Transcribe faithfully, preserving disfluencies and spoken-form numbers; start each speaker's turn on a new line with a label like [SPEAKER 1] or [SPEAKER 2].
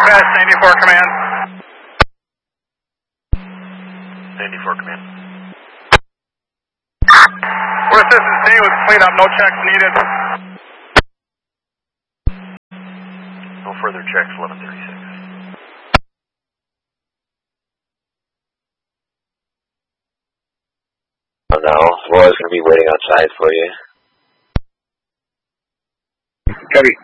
[SPEAKER 1] Dispatch ninety-four command.
[SPEAKER 2] ninety-four command.
[SPEAKER 1] We're assistance D with cleanup, no checks needed.
[SPEAKER 2] No further checks, eleven thirty-six.
[SPEAKER 3] Oh no, Laura's going to be waiting outside for you.
[SPEAKER 4] Copy.